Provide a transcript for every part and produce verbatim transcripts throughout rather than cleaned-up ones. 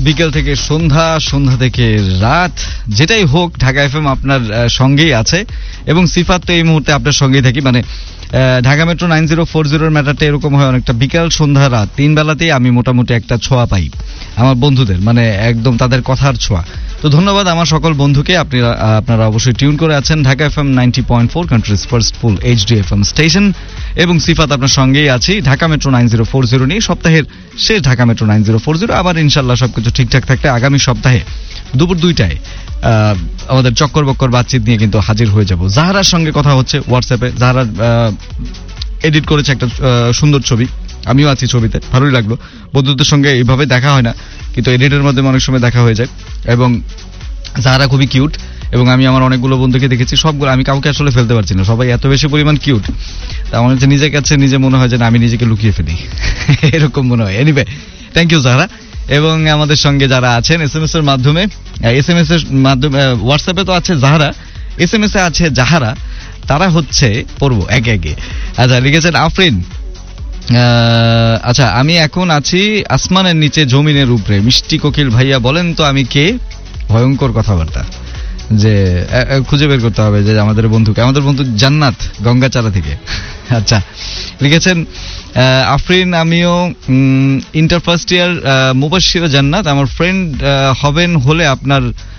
বিকেল থেকে সন্ধ্যা, সন্ধ্যা থেকে রাত, যেটাই হোক ঢাকা এফএম আপনার সঙ্গেই আছে এবং সিফাত তো এই মুহূর্তে আপনার সঙ্গেই থাকি। মানে Dhaka metro nine zero four জিরোর ম্যাটারটা এরকম হয় অনেকটা বিকাল সন্ধ্যা রাত তিন বেলাতেই আমি মোটামুটি একটা ছোঁয়া পাই আমার বন্ধুদের, মানে একদম তাদের কথার ছোঁয়া। তো ধন্যবাদ আমার সকল বন্ধুকে। আপনারা আপনারা অবশ্যই টিউন করে আছেন Dhaka FM ninety point four, countries first full HD FM station, এবং সিফাত আপনার সঙ্গেই আছি Dhaka metro nine zero four zero নিয়ে। সপ্তাহের শেষ Dhaka metro nine zero four zero, আবার ইনশাল্লাহ সবকিছু ঠিকঠাক থাকতে আগামী সপ্তাহে দুপুর দুইটায় আমাদের চক্কর বক্কর বাতচিত নিয়ে কিন্তু হাজির হয়ে যাব। জাহারার সঙ্গে কথা হচ্ছে হোয়াটসঅ্যাপে। জাহারা এডিট করেছে একটা সুন্দর ছবি, আমিও আছি ছবিতে, ভালোই লাগলো। বন্ধুদের সঙ্গে এইভাবে দেখা হয় না, কিন্তু এডিটের মাধ্যমে অনেক সময় দেখা হয়ে যায়। এবং জাহারা খুবই কিউট, এবং আমি আমার অনেকগুলো বন্ধুকে দেখেছি, সবগুলো আমি কাউকে আসলে ফেলতে পারছি না, সবাই এত বেশি পরিমাণ কিউট। তা আমার হচ্ছে নিজের কাছে নিজে মনে হয় যে আমি নিজেকে লুকিয়ে ফেলি, এরকম মনে হয়। Anyway, thank you জাহারা। এবং আমাদের সঙ্গে যারা আছেন এস এম এস এর মাধ্যমে, এস এম এস এর মাধ্যমে, হোয়াটসঅ্যাপে তো আছে জাহারা, এস এম এস এ আছে জাহারা, তারা হচ্ছে পড়বো একে একে। আচ্ছা, লিখেছেন আফরিন, আচ্ছা আমি এখন আছি আসমানের নিচে জমিনের উপরে, মিষ্টি কোকিল ভাইয়া বলেন তো আমি কে? ভয়ঙ্কর কথাবার্তা, যে খুঁজে বের করতে হবে যে আমাদের বন্ধুকে, আমাদের বন্ধু জান্নাত গঙ্গাচালা থেকে। আচ্ছা, লিখেছেন আফরিন, আমিও ইন্টার ফার্স্ট ইয়ার, মুবাশশির জান্নাত আমার ফ্রেন্ড হবেন হলে আপনার,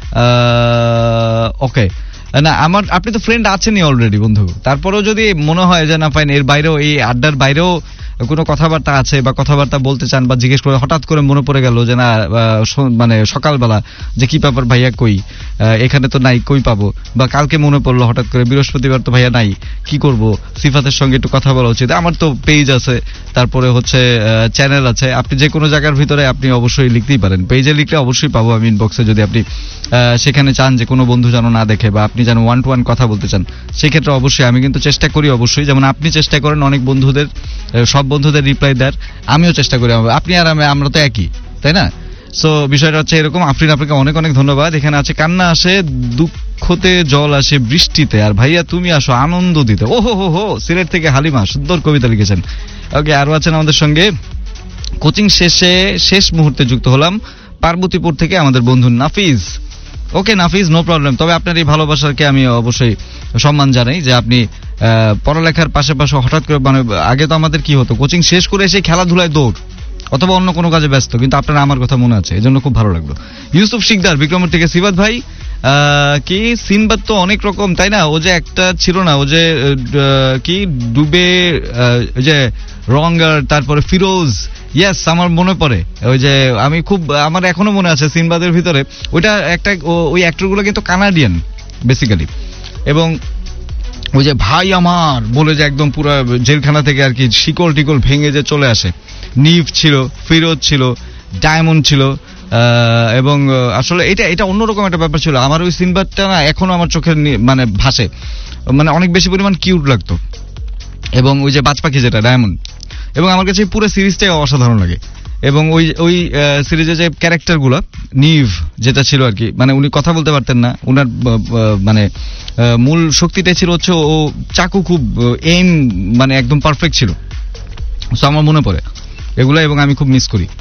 ওকে না আমার, আপনি তো ফ্রেন্ড আছেনই অলরেডি বন্ধু, তারপরেও যদি মনে হয় যে না ফাইন, এর বাইরেও এই আড্ডার বাইরেও কোনো কথাবার্তা আছে বা কথাবার্তা বলতে চান বা জিজ্ঞেস করে হঠাৎ করে মনে পড়ে গেল যে না মানে সকালবেলা যে কি ব্যাপার ভাইয়া কই, এখানে তো নাই, কই পাবো, বা কালকে মনে পড়লো হঠাৎ করে বৃহস্পতিবার তো ভাইয়া নাই, কি করব, সিফাতের সঙ্গে একটু কথা বলা উচিত। আমার তো পেজ আছে, তারপরে হচ্ছে চ্যানেল আছে, আপনি যে কোনো জায়গার ভিতরে আপনি অবশ্যই লিখতেই পারেন, পেজে লিখলে অবশ্যই পাবো আমি ইনবক্সে। যদি আপনি সেখানে চান যে কোনো বন্ধু যেন না দেখে বা আপনি যেন ওয়ান টু ওয়ান কথা বলতে চান, সেক্ষেত্রে অবশ্যই আমি কিন্তু চেষ্টা করি, অবশ্যই যেমন আপনি চেষ্টা করেন অনেক বন্ধুদের, সব বন্ধুদের রিপ্লাই দেওয়ার, আমিও চেষ্টা করি। আপনি আর আমি, আমরা তো একই, তাই না? সো বিষয়টা হচ্ছে এরকম। আফরিন, আপনাকে অনেক অনেক ধন্যবাদ। এখানে আছে কান্না আসে দুঃখতে, জল আসে বৃষ্টিতে, আর ভাইয়া তুমি আসো আনন্দ দিতে। ও হো হো হো, সিলেট থেকে হালিমা সুন্দর কবিতা লিখেছেন। ওকে, আরো আছেন আমাদের সঙ্গে, কোচিং শেষে শেষ মুহূর্তে যুক্ত হলাম পার্বতীপুর থেকে আমাদের বন্ধু নাফিজ। ওকে নাফিজ, নো প্রবলেম। তবে আপনার এই ভালোবাসাকে আমি অবশ্যই সম্মান জানাই যে আপনি পড়ালেখার পাশাপাশি হঠাৎ করে, মানে আগে তো আমাদের কি হতো, কোচিং শেষ করে এসে খেলাধুলায় দৌড় অথবা অন্য কোনো কাজে ব্যস্ত, কিন্তু আপনারা আমার কথা মনে আছে, এই জন্য খুব ভালো লাগলো। ইউসুফ শিকদার বিক্রমের থেকে, সিবাত ভাই কি সিনবাদ তো অনেক রকম, তাই না? ও যে একটা ছিল না, ও যে কি ডুবে, ওই যে রঙ্গার, তারপরে ফিরোজ, ইয়েস আমার মনে পড়ে, ওই যে আমি খুব, আমার এখনো মনে আছে সিনবাদের ভিতরে ওইটা একটা, ওই অ্যাক্টরগুলো কিন্তু কানাডিয়ান বেসিক্যালি, এবং ওই যে ভাই আমার বলে যে একদম পুরো জেলখানা থেকে আর কি শিকল টিকল ভেঙে যে চলে আসে, নিভ ছিল, ফিরোজ ছিল, ডায়মন্ড ছিল, এবং আসলে এটা এটা অন্যরকম একটা ব্যাপার ছিল। আমার ওই সিনবাদটা না এখনো আমার চোখের মানে ভাসে, মানে অনেক বেশি পরিমাণ কিউট লাগতো। এবং ওই যে বাজ পাখি যেটা ডায়মন্ড, এবং আমার কাছে পুরো সিরিজটাই অসাধারণ লাগে। এবং ওই ওই সিরিজে যে ক্যারেক্টারগুলো, নিভ যেটা ছিল আর কি, মানে উনি কথা বলতে পারতেন না, উনার মানে মূল শক্তিটাই ছিল হচ্ছে ও চাকু খুব এইম, মানে একদম পারফেক্ট ছিল। সো আমার মনে পড়ে এগুলো, এবং আমি খুব মিস করি।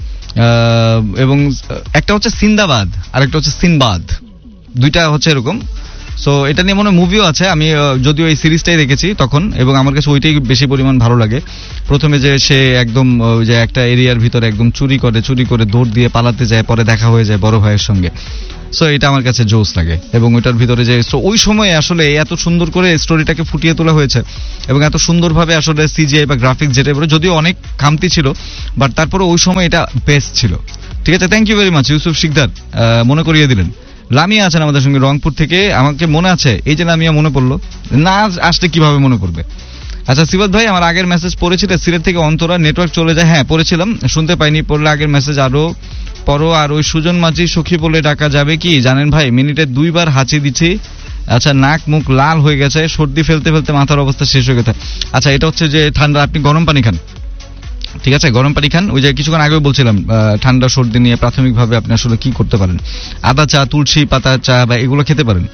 এবং একটা হচ্ছে সিন্দাবাদ আর একটা হচ্ছে সিনবাদ, দুইটা হচ্ছে এরকম। সো এটা নিয়ে মনে মুভিও আছে, আমি যদিও এই সিরিজটাই দেখেছি তখন, এবং আমার কাছে ওইটাই বেশি পরিমাণ ভালো লাগে। প্রথমে যে সে একদম যে একটা এরিয়ার ভিতরে একদম চুরি করে চুরি করে দৌড় দিয়ে পালাতে যায়, পরে দেখা হয়ে যায় বড় ভাইয়ের সঙ্গে। সো এটা আমার কাছে জোস লাগে। এবং ওইটার ভিতরে যে ওই সময়ে আসলে এত সুন্দর করে স্টোরিটাকে ফুটিয়ে তোলা হয়েছে, এবং এত সুন্দরভাবে আসলে সিজিআই বা গ্রাফিক্স যেটা বলে, যদিও অনেক খামতি ছিল, বাট তারপরে ওই সময় এটা বেস্ট ছিল। ঠিক আছে, thank you very much Yusuf Sikdar, মনে করিয়ে দিলেন। লামিয়া আছেন আমাদের সঙ্গে রংপুর থেকে, আমাকে মনে আছে, এই যে লামিয়া মনে পড়লো না, আসলে কিভাবে মনে পড়বে। আচ্ছা সিবাত ভাই, আমার আগের মেসেজ পড়েছিলেন, সিলেট থেকে অন্তরা, নেটওয়ার্ক চলে যায়, হ্যাঁ পড়েছিলাম, শুনতে পাইনি, পড়লে আগের মেসেজ আরো পড়ো। আর ওই সুজন মাঝি সখী বলে ডাকা যাবে কি জানেন ভাই, মিনিটে দুইবার হাঁচি দিচ্ছি, আচ্ছা নাক মুখ লাল হয়ে গেছে, সর্দি ফেলতে ফেলতে মাথার অবস্থা শেষ হয়ে গেছে। আচ্ছা এটা হচ্ছে যে ঠান্ডা, আপনি গরম পানি খান, ঠিক আছে গরম পানি খান। ওই যে কিছুক্ষণ আগেও বলছিলাম ঠান্ডা সর্দি নিয়ে প্রাথমিকভাবে আপনি আসলে কি করতে পারেন, আদা চা, তুলসী পাতা চা বা এগুলো খেতে পারেন।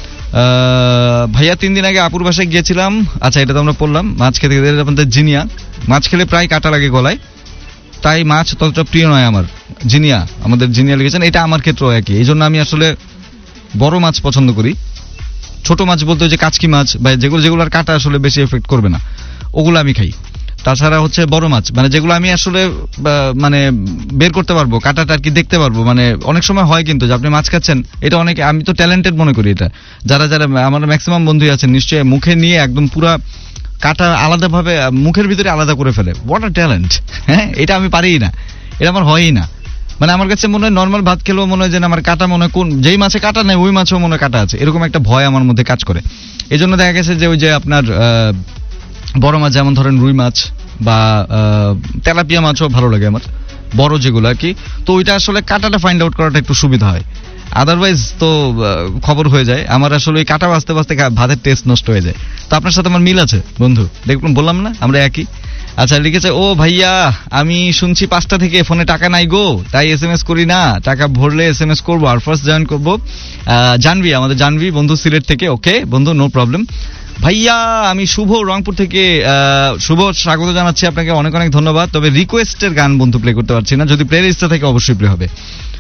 ভাইয়া তিন দিন আগে আপুর বাসায় গিয়েছিলাম, আচ্ছা এটা তো আমরা পড়লাম, মাছ খেতে খেতে, আপনাদের জিনিয়া, মাছ খেলে প্রায় কাটা লাগে গলায়, তাই মাছ ততটা প্রিয় নয় আমার। জিনিয়া, আমাদের জিনিয়া লিখেছেন, এটা আমার ক্ষেত্রেও একই। এই জন্য আমি আসলে বড় মাছ পছন্দ করি। ছোট মাছ বলতে যে কাচকি মাছ বা যেগুলো যেগুলোর কাটা আসলে বেশি এফেক্ট করবে না, ওগুলো আমি খাই। তাছাড়া হচ্ছে বড় মাছ, মানে যেগুলো আমি আসলে মানে বের করতে পারবো, কাটাটা আর কি দেখতে পারবো। মানে অনেক সময় হয় কিন্তু যে আপনি মাছ খাচ্ছেন, এটা অনেক, আমি তো ট্যালেন্টেড মনে করি এটা। যারা যারা আমার ম্যাক্সিমাম বন্ধুই আছেন নিশ্চয়ই মুখে নিয়ে একদম পুরা কাটা আলাদাভাবে মুখের ভিতরে আলাদা করে ফেলে। What a talent! হ্যাঁ, এটা আমি পারিই না, এটা আমার হয়ই না। মানে আমার কাছে মনে হয় নর্মাল ভাত খেলেও মনে হয় যে আমার কাটা মনে হয় কোন যেই মাছে কাটা নেই ওই মাছেও মনে হয় কাটা আছে, এরকম একটা ভয় আমার মধ্যে কাজ করে। এই জন্য দেখা গেছে যে ওই যে আপনার বড় মাছ, যেমন ধরেন রুই মাছ বা তেলাপিয়া মাছও ভালো লাগে আমার, বড় যেগুলো আর কি। তো ওইটা আসলে কাটাটা ফাইন্ড আউট করাটা একটু সুবিধা হয়, আদারওয়াইজ তো খবর হয়ে যায় আমার। আসলে ওই কাটা বাঁচতে বাঁচতে ভাতের টেস্ট নষ্ট হয়ে যায়। তো আপনার সাথে আমার মিল আছে বন্ধু, দেখুন বললাম না আমরা একই। আচ্ছা, লিখেছে, ও ভাইয়া আমি শুনছি পাঁচটা থেকে ফোনে টাকা নাই গো, তাই এস এম এস করি না, টাকা ভরলে এস এম এস করবো আর ফার্স্ট জয়েন করবো। জানবি, আমাদের জানবি বন্ধু সিলেট থেকে। ওকে বন্ধু, নো প্রবলেম। ভাইয়া আমি শুভ রংপুর থেকে, শুভ স্বাগত জানাচ্ছি আপনাকে, অনেক অনেক ধন্যবাদ। তবে রিকোয়েস্টের গান বন্ধু প্লে করতে পারছি না, যদি প্লে লিস্টে থেকে অবশ্যই প্লে হবে।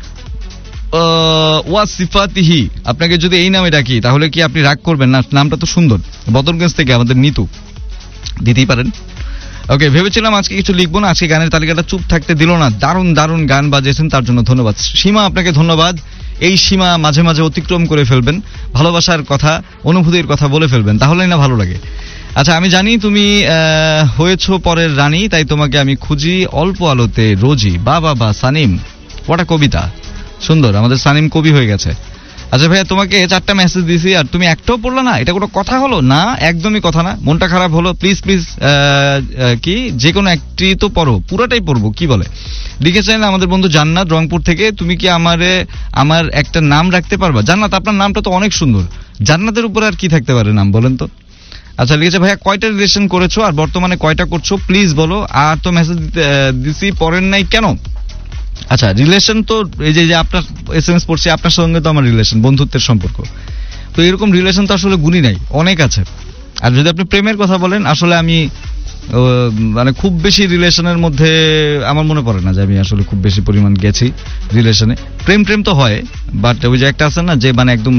ওয়াসিফাতিহি, আপনাকে যদি এই নামে ডাকি তাহলে কি আপনি রাগ করবেন না? নামটা তো সুন্দর। বদরগঞ্জ থেকে আমাদের নিতু, দিতেই পারেন। ওকে, ভেবেছিলাম আজকে কিছু লিখবো না, আজকে গানের তালিকাটা চুপ থাকতে দিল না। দারুণ দারুণ গান বাজিয়েছেন, তার জন্য ধন্যবাদ। সীমা, আপনাকে ধন্যবাদ। এই সীমা মাঝে মাঝে অতিক্রম করে ফেলবেন, ভালোবাসার কথা, অনুভূতির কথা বলে ফেলবেন, তাহলেই না ভালো লাগে। আচ্ছা, আমি জানি তুমি হয়েছো পরের রানী, তাই তোমাকে আমি খুঁজি অল্প আলোতে রোজি। বা বাবা সানিম, ওটা কবিতা সুন্দর, আমাদের সানিম কবি হয়ে গেছে। আচ্ছা ভাইয়া, তোমাকে চারটা মেসেজ দিয়েছি আর তুমি একটাও পড়লা না, এটা কোনো কথা হলো? না, একদমই কথা না, মনটা খারাপ হলো। প্লিজ প্লিজ কি যে কোনো একটি তো পড়ো, পুরোটাই পড়বো, কি বলে। লিখেছেন আমাদের বন্ধু জান্নাত রংপুর থেকে, তুমি কি আমারে আমার একটা নাম রাখতে পারবা? জান্নাত, আপনার নামটা তো অনেক সুন্দর, জান্নাতের উপরে আর কি থাকতে পারে নাম, বলেন তো। আচ্ছা, লিখেছে, ভাইয়া কয়টা রিলেশন করেছো আর বর্তমানে কয়টা করছো, প্লিজ বলো। আর তো মেসেজ দিছি, পড়েন নাই কেন? আচ্ছা, রিলেশন তো এই যে আপনার এস এম এস পড়ছি, আপনার সঙ্গে তো আমার রিলেশন, বন্ধুত্বের সম্পর্ক। তো এরকম রিলেশন তো আসলে গুণই নাই, অনেক আছে। আর যদি আপনি প্রেমের কথা বলেন, আসলে আমি মানে খুব বেশি রিলেশনের মধ্যে আমার মনে পড়ে না যে আমি আসলে খুব বেশি পরিমাণ গেছি রিলেশনে। প্রেম প্রেম তো হয়, বাট ওই যে একটা আছে না যে মানে একদম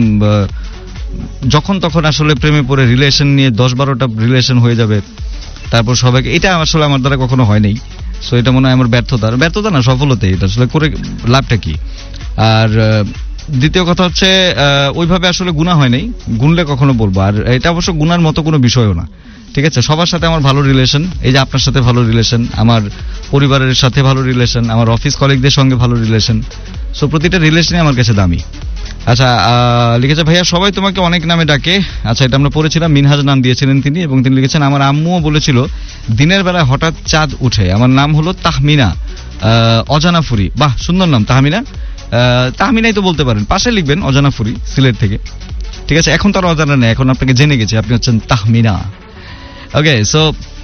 যখন তখন আসলে প্রেমে পড়ে রিলেশন নিয়ে দশ বারোটা রিলেশন হয়ে যাবে, তারপর সবাইকে, এটা আসলে আমার দ্বারা কখনো হয় নাই। সো এটা মনে হয় আমার ব্যর্থতা, ব্যর্থতা না সফলতা, এটা আসলে করে লাভটা কি। আর দ্বিতীয় কথা হচ্ছে ওইভাবে আসলে গুণা হয় নাই, গুনলে কখনো বলবো। আর এটা অবশ্য গুনার মতো কোনো বিষয়ও না, ঠিক আছে। সবার সাথে আমার ভালো রিলেশন, এই যে আপনার সাথে ভালো রিলেশন, আমার পরিবারের সাথে ভালো রিলেশন, আমার অফিস কলিগদের সঙ্গে ভালো রিলেশন। সো প্রতিটা রিলেশনই আমার কাছে দামি। আচ্ছা, লিখেছে, ভাইয়া সবাই তোমাকে অনেক নামে ডাকে। আচ্ছা, এটা আমরা পড়েছিলাম, মিনহাজ নাম দিয়েছিলেন তিনি, এবং তিনি লিখেছেন, আমার আম্মুও বলেছিল দিনের বেলা হঠাৎ চাঁদ উঠে, আমার নাম হলো তাহমিনা অজানাফুরি। বাহ, সুন্দর নাম তাহমিনা। তাহমিনাই তো বলতে পারেন, পাশে লিখবেন অজানাফুরি, সিলেট থেকে, ঠিক আছে। এখন তো আর অজানা নেই, এখন আপনাকে জেনে গেছি, আপনি হচ্ছেন তাহমিনা। ওকে, সো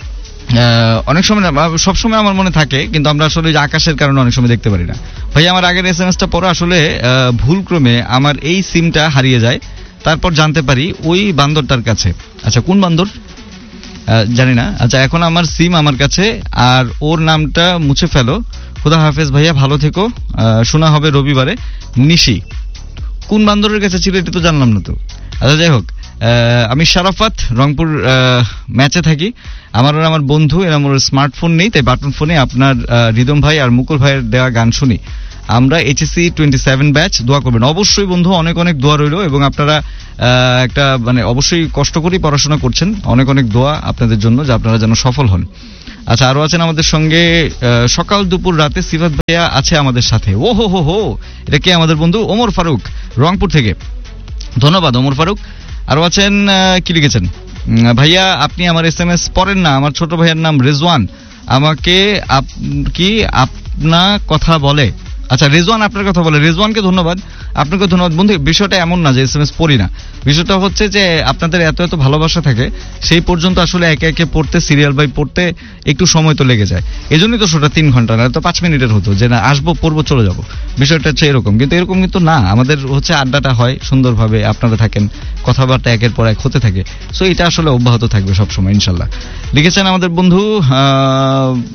অনেক সময় সবসময় আমার মনে থাকে, কিন্তু আমরা আসলে আকাশের কারণে অনেক সময় দেখতে পারি না। ভাই আমার আগের এস এম এসটা পড়ো, আসলে ভুলক্রমে আমার এই সিমটা হারিয়ে যায়, তারপর জানতে পারি ওই বান্দরটার কাছে। আচ্ছা, কোন বান্দর জানি না। আচ্ছা, এখন আমার সিম আমার কাছে, আর ওর নামটা মুছে ফেলো। খুদা হাফেজ ভাইয়া, ভালো থেকো, শোনা হবে রবিবারে। নিশি, কোন বান্দরের কাছে ছিল এটা তো জানলাম না তো। আচ্ছা, যাই হোক, আমি শারাফাত, রংপুর ম্যাচে থাকি। আমার আমার বন্ধু, এরা আমার স্মার্টফোন নেই, তাই বাটন ফোনে আপনার রিদম ভাই আর মুকুল ভাইয়ের দেওয়া গান শুনি। আমরা এইচএসসি টোয়েন্টি সেভেন ব্যাচ, দোয়া করবেন অবশ্যই বন্ধু, অনেক অনেক দোয়া রইল। এবং আপনারা একটা মানে অবশ্যই কষ্ট করেই পড়াশোনা করছেন, অনেক অনেক দোয়া আপনাদের জন্য, যে আপনারা যেন সফল হন। আচ্ছা, আরো আছেন আমাদের সঙ্গে সকাল দুপুর রাতে সিফাত ভাইয়া আছে আমাদের সাথে। ও হো হো হো, এটা কি আমাদের বন্ধু ওমর ফারুক রংপুর থেকে, ধন্যবাদ ওমর ফারুক। আরো আছেন, কি লিখেছেন, ভাইয়া আপনি আমার এস এম এস পড়েন না, আমার ছোট ভাইয়ের নাম রেজওয়ান, আমাকে কি আপনা কথা বলে। আচ্ছা, রেজওয়ান আপনার কথা বলে, রেজওয়ানকে ধন্যবাদ, আপনাকে ধন্যবাদ বন্ধু। বিষয়টা এমন না যে এস এম এস পড়ি না, বিষয়টা হচ্ছে যে আপনাদের এত এত ভালোবাসা থাকে, সেই পর্যন্ত আসলে একে একে পড়তে, সিরিয়াল বাই পড়তে একটু সময় তো লেগে যায়। এই জন্যই তো সেটা তিন ঘন্টা না তো পাঁচ মিনিটের হতো, যে না আসবো পড়বো চলে যাবো, বিষয়টা হচ্ছে এরকম। কিন্তু এরকম কিন্তু না, আমাদের হচ্ছে আড্ডাটা হয় সুন্দরভাবে, আপনারা থাকেন, কথাবার্তা একের পর এক হতে থাকে। সো এটা আসলে অব্যাহত থাকবে সবসময় ইনশাল্লাহ। লিখেছেন আমাদের বন্ধু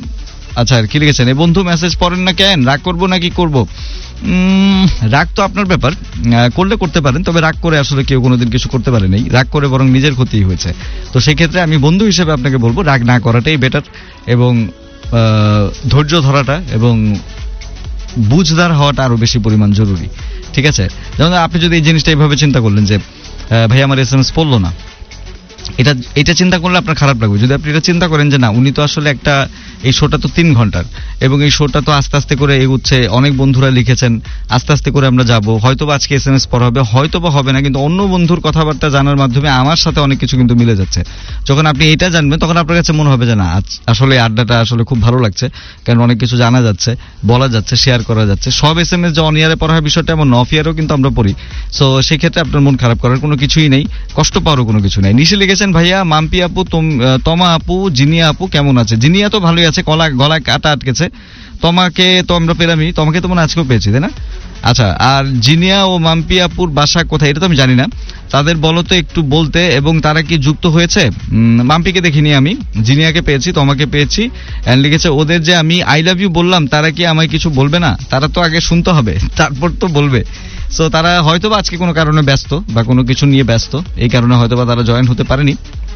আচ্ছা কি লিখেছেন, এই বন্ধু মেসেজ পড়েন না কেন, রাগ করবো নাকি করব? রাগ তো আপনার ব্যাপার, করলে করতে পারেন, তবে রাগ করে আসলে কেউ কোনোদিন কিছু করতে পারে নাই, রাগ করে বরং নিজের ক্ষতি হয়েছে। তো সেই ক্ষেত্রে আমি বন্ধু হিসেবে আপনাকে বলবো রাগ না করাটাই বেটার, এবং ধৈর্য ধরাটা এবং বুঝদার হওয়াটা আরো বেশি পরিমাণ জরুরি। ঠিক আছে, যেমন আপনি যদি এই জিনিসটা এইভাবে চিন্তা করলেন যে ভাই আমার এস এম এস পড়লো না, এটা এটা চিন্তা করলে আপনার খারাপ লাগবে। যদি আপনি এটা চিন্তা করেন যে না, উনি তো আসলে একটা, এই শোটা তো তিন ঘন্টার এবং এই শোটা তো আস্তে আস্তে করে এগুচ্ছে, অনেক বন্ধুরা লিখেছেন, আস্তে আস্তে করে আমরা যাব, হয়তো বা আজকে এস এম এস পড়া হবে, হয়তো বা হবে না, কিন্তু অন্য বন্ধুর কথাবার্তা জানার মাধ্যমে আমার সাথে অনেক কিছু কিন্তু মিলে যাচ্ছে। যখন আপনি এটা জানবেন তখন আপনার কাছে মনে হবে যে না, আসলে আড্ডাটা আসলে খুব ভালো লাগছে, কারণ অনেক কিছু জানা যাচ্ছে, বলা যাচ্ছে, শেয়ার করা যাচ্ছে। সব এস এম এস যে অন ইয়ারে পড়া হয় বিষয়টা এমন, অফ ইয়ারেও কিন্তু আমরা পড়ি। সো সেই ক্ষেত্রে আপনার মন খারাপ করার কোনো কিছুই নেই, কষ্ট পাওয়ারও কোনো কিছু নেই। নিশে লিখেছেন ভাইয়া মাম্পি আপু, তমা আপু, জিনিয়া আপু কেমন আছে? জিনিয়া তো ভালোই আছে, গলা গলায় কাটা আটকেছে। তোমাকে তো আমরা পেলামই, তোমাকে তো মনে আজকেও পেয়েছি তাই না? আচ্ছা, আর জিনিয়া ও মাম্পি আপুর বাসা কোথায় এটা তো আমি জানি না, তাদের বলো তো একটু বলতে, এবং তারা কি যুক্ত হয়েছে? মাম্পিকে দেখিনি আমি, জিনিয়াকে পেয়েছি, তোমাকে পেয়েছি। এন্ড লিখেছে ওদের যে আমি আই লাভ ইউ বললাম, তারা কি আমায় কিছু বলবে না? তারা তো আগে শুনতে হবে, তারপর তো বলবে। সো তারা হয়তো বা আজকে কোনো কারণে ব্যস্ত বা কোনো কিছু নিয়ে ব্যস্ত, এই কারণে হয়তো বা তারা জয়েন হতে পারেনি।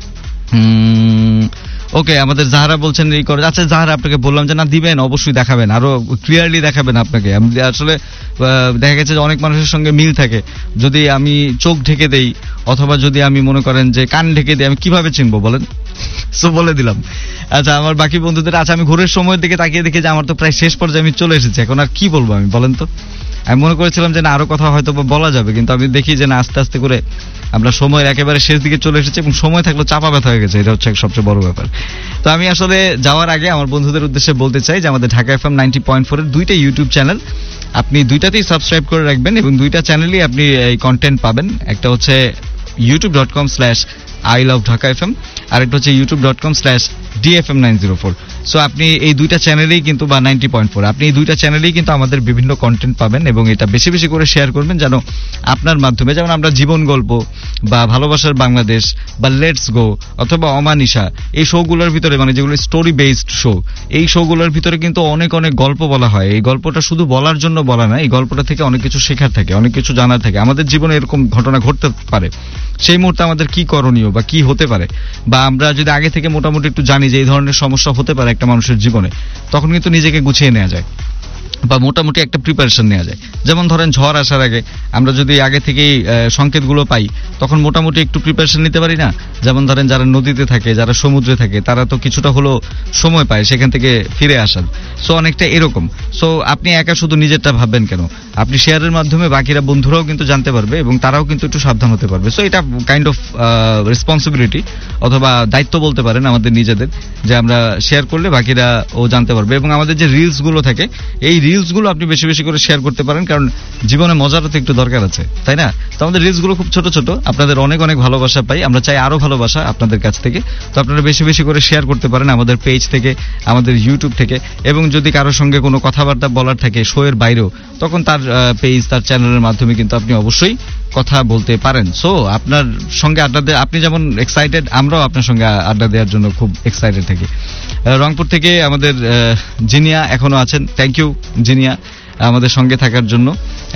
ওকে, আমাদের জাহারা বলছেন এই করে। আচ্ছা জাহারা, আপনাকে বললাম যে না, দিবেন অবশ্যই, দেখাবেন, আরো ক্লিয়ারলি দেখাবেন আপনাকে। আসলে দেখা গেছে যে অনেক মানুষের সঙ্গে মিল থাকে, যদি আমি চোখ ঢেকে দেই অথবা যদি আমি মনে করেন যে কান ঢেকে দিই, আমি কিভাবে চিনবো বলেন? সো বলে দিলাম। আচ্ছা আমার বাকি বন্ধুদের, আচ্ছা আমি ঘুরের সময়ের দিকে তাকিয়ে দেখি যে আমার তো প্রায় শেষ পর্যায়ে আমি চলে এসেছি, এখন আর কি বলবো আমি, বলেন তো? আমি মনে করেছিলাম যে না আরো কথা হয়তো বলা যাবে, কিন্তু আমি দেখি যে না, আস্তে আস্তে করে আমরা সময়ের একেবারে শেষ দিকে চলে এসেছি, এবং সময় থাকলেও চাপা ব্যথা হয়ে গেছে, এটা হচ্ছে সবচেয়ে বড় ব্যাপার। তো আমি আসলে যাওয়ার আগে আমার বন্ধুদের উদ্দেশ্যে বলতে চাই যে আমাদের Dhaka FM ninety point four এর দুইটা ইউটিউব চ্যানেল, আপনি দুইটাতেই সাবস্ক্রাইব করে রাখবেন, এবং দুইটা চ্যানেলই আপনি এই কন্টেন্ট পাবেন। একটা হচ্ছে YouTube dot com slash I love Dhaka FM, আর একটা হচ্ছে YouTube dot com slash DFM nine zero four. So আপনি এই দুইটা চ্যানেলেই কিন্তু, বা নাইনটি পয়েন্ট ফোর, আপনি এই দুইটা চ্যানেলেই কিন্তু আমাদের বিভিন্ন কন্টেন্ট পাবেন, এবং এটা বেশি বেশি করে শেয়ার করবেন, যেন আপনার মাধ্যমে, যেমন আমরা জীবন গল্প বা ভালোবাসার বাংলাদেশ বা লেটস গো অথবা অমানিশা, এই শোগুলোর ভিতরে, মানে যেগুলো স্টোরি বেসড শো, এই শোগুলোর ভিতরে কিন্তু অনেক অনেক গল্প বলা হয়। এই গল্পটা শুধু বলার জন্য বলা না, এই গল্পটা থেকে অনেক কিছু শেখার থাকে, অনেক কিছু জানার থাকে। আমাদের জীবনে এরকম ঘটনা ঘটতে পারে, সেই মুহূর্তে আমাদের কি করণীয় বা কি হতে পারে, বা আমরা যদি আগে থেকে মোটামুটি একটু জানি যে এই ধরনের সমস্যা হতে পারে একটা মানুষের জীবনে, তখন কিন্তু নিজেকে গুছিয়ে নেওয়া যায় বা মোটামুটি একটা প্রিপারেশন নেওয়া যায়। যেমন ধরেন ঝড় আসার আগে আমরা যদি আগে থেকেই সংকেতগুলো পাই, তখন মোটামুটি একটু প্রিপারেশন নিতে পারি না? যেমন ধরেন যারা নদীতে থাকে, যারা সমুদ্রে থাকে, তারা তো কিছুটা হলো সময় পায় সেখান থেকে ফিরে আসার। সো অনেকটা এরকম। সো আপনি একা শুধু নিজেরটা ভাববেন কেন, আপনি শেয়ারের মাধ্যমে বাকিরা বন্ধুরাও কিন্তু জানতে পারবে এবং তারাও কিন্তু একটু সাবধান হতে পারবে। সো এটা কাইন্ড অফ রেসপন্সিবিলিটি অথবা দায়িত্ব বলতে পারেন আমাদের নিজেদের, যে আমরা শেয়ার করলে বাকিরা ও জানতে পারবে। এবং আমাদের যে রিলস গুলো থাকে, এই রিলস গুলো আপনি বেশি বেশি করে শেয়ার করতে পারেন, কারণ জীবনে মজারও তো একটু দরকার আছে, তাই না? তো আমাদের রিলস গুলো খুব ছোট ছোট, আপনাদের অনেক অনেক ভালোবাসা পাই, আমরা চাই আরো ভালোবাসা আপনাদের কাছ থেকে। তো আপনারা বেশি বেশি করে শেয়ার করতে পারেন আমাদের পেজ থেকে, আমাদের ইউটিউব থেকে, এবং যদি কারোর সঙ্গে কোনো কথাবার্তা বলার থাকে শো এর বাইরেও, তখন তার পেজ, তার চ্যানেলের মাধ্যমে কিন্তু আপনি অবশ্যই কথা বলতে পারেন। সো আপনার সঙ্গে আড্ডা দেয়, আপনি যেমন এক্সাইটেড, আমরাও আপনার সঙ্গে আড্ডা দেওয়ার জন্য খুব এক্সাইটেড থাকি। রংপুর থেকে আমাদের জিনিয়া এখনো আছেন, থ্যাংক ইউ জিনিয়া আমাদের সঙ্গে থাকার জন্য।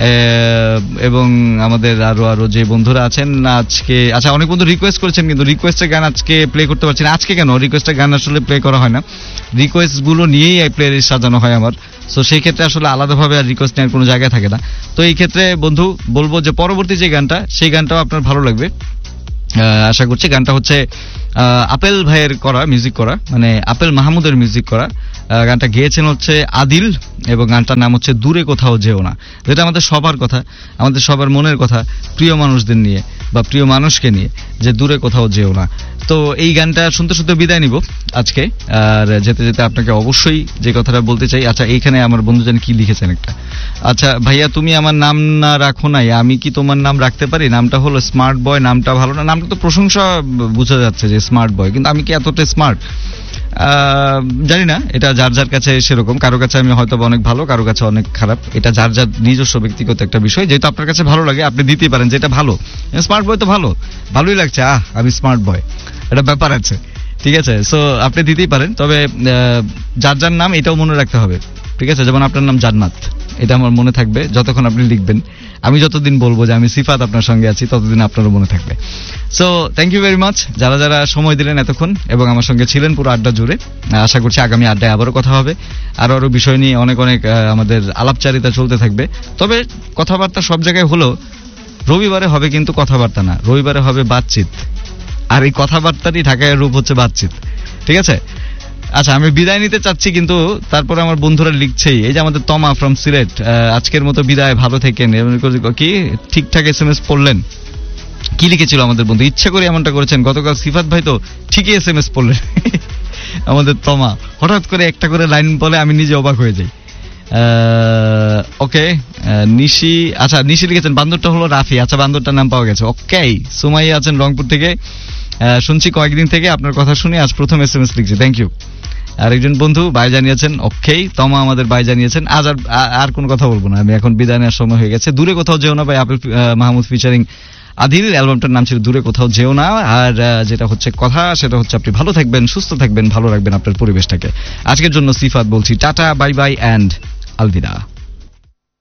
এবং আমাদের আরো আরো যে বন্ধুরা আছেন আজকে, আচ্ছা অনেক বন্ধু রিকোয়েস্ট করেছেন, কিন্তু রিকোয়েস্টের গান আজকে প্লে করতে পারছি না। আজকে কেন রিকোয়েস্টের গান আসলে প্লে করা হয় না, রিকোয়েস্ট গুলো নিয়েই এই প্লে লিস্ট সাজানো হয় আমার। সো সেই ক্ষেত্রে আসলে আলাদাভাবে আর রিকোয়েস্ট নেওয়ার কোনো জায়গায় থাকে না। তো এই ক্ষেত্রে বন্ধু বলবো যে পরবর্তী যে গানটা, সেই গানটাও আপনার ভালো লাগবে আশা করছি। গানটা হচ্ছে আপেল ভাইয়ের করা, মিউজিক করা, মানে আপেল মাহমুদের মিউজিক করা। গানটা গেয়েছেন হচ্ছে আদিল, এবং গানটার নাম হচ্ছে দূরে কোথাও যেও না, যেটা আমাদের সবার কথা, আমাদের সবার মনের কথা, প্রিয় মানুষদের নিয়ে বা প্রিয় মানুষকে নিয়ে, যে দূরে কোথাও যেও না। তো এই গানটা শুনতে শুনতে বিদায় নিব আজকে, আর যেতে যেতে আপনাকে অবশ্যই যে কথাটা বলতে চাই। আচ্ছা এইখানে আমার বন্ধু জানি কি লিখেছেন একটা, আচ্ছা ভাইয়া তুমি আমার নাম না রাখো নাই, আমি কি তোমার নাম রাখতে পারি? নামটা হলো স্মার্ট বয়, নামটা ভালো না, নামটা তো প্রশংসা বোঝা যাচ্ছে যে স্মার্ট বয়, কিন্তু আমি কি এতটা স্মার্ট জানি না, এটা যার যার কাছে সেরকম। কারো কাছে আমি হয়তো অনেক ভালো, কারো কাছে অনেক খারাপ, এটা যার যার নিজস্ব ব্যক্তিগত একটা বিষয়। যেহেতু আপনার কাছে ভালো লাগে আপনি দিতেই পারেন, যেটা ভালো। স্মার্ট বয় তো ভালো, ভালোই লাগছে, আহ আমি স্মার্ট বয়, এটা ব্যাপার আছে। ঠিক আছে, সো আপনি দিতেই পারেন, তবে আহ, যার যার নাম এটাও মনে রাখতে হবে, ঠিক আছে? যেমন আপনার নাম জান্নাত, এটা আমার মনে থাকবে যতক্ষণ আপনি লিখবেন। আমি যতদিন বলবো যে আমি সিফাত আপনার সঙ্গে আছি, ততদিন আপনারও মনে থাকবে। So thank you very much যারা যারা সময় দিলেন এতক্ষণ এবং আমার সঙ্গে ছিলেন পুরো আড্ডা জুড়ে। আশা করছি আগামী আড্ডায় আবারও কথা হবে, আরো আরো বিষয় নিয়ে অনেক অনেক আহ, আমাদের আলাপচারিতা চলতে থাকবে। তবে কথাবার্তা সব জায়গায় হলো, রবিবারে হবে কিন্তু কথাবার্তা না, রবিবারে হবে বাতচিত। আর এই কথাবার্তারই ঢাকায় রূপ হচ্ছে বাতচিত, ঠিক আছে? আচ্ছা, আমি বিদায় নিতে চাচ্ছি, কিন্তু তারপরে আমার বন্ধুরা লিখছেই, এই যে আমাদের তমা ফ্রম সিলেট, আজকের মতো বিদায়, ভালো থেকেন। কি ঠিকঠাক এস এম এস পড়লেন? কি লিখেছিল আমাদের বন্ধু? ইচ্ছা করে এমনটা করেছেন, গতকাল সিফাত ভাই তো ঠিকই এস এম এস পড়লেন। আমাদের তমা হঠাৎ করে একটা করে লাইন বলে, আমি নিজে অবাক হয়ে যাই। ওকে, নিশি, আচ্ছা নিশি লিখেছেন বান্দরটা হলো রাফি, আচ্ছা বান্দরটার নাম পাওয়া গেছে। ওকে, সুমাইয়া আছেন রংপুর থেকে, শুনছি কয়েকদিন থেকে আপনার কথা শুনে আজ প্রথম এস এম এস লিখছি, থ্যাংক ইউ। আর একজন বন্ধু বাই জানিয়েছেন, ওকে তমা আমাদের বাই জানিয়েছেন। আজ আর আর কোনো কথা বলবো না, আমি এখন বিদায় নেওয়ার সময় হয়ে গেছে। দূরে কোথাও যেও না ভাই, আপেল মাহমুদ ফিচারিং আদিল, অ্যালবামটার নাম ছিল দূরে কোথাও যেও না। আর যেটা হচ্ছে কথা, সেটা হচ্ছে আপনি ভালো থাকবেন, সুস্থ থাকবেন, ভালো রাখবেন আপনার পরিবেশটাকে। আজকের জন্য সিফাত বলছি tata, bye bye and Alvida.